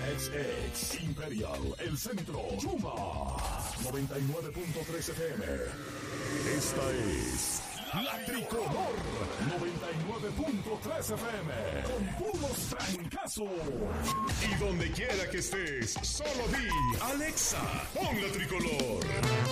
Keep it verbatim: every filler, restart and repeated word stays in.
Ex Ex Imperial, El Centro, Chuma, noventa y nueve punto tres F M. Esta es La Tricolor, noventa y nueve punto tres F M, con puros trancazos. Y donde quiera que estés, solo di, Alexa, pon La Tricolor.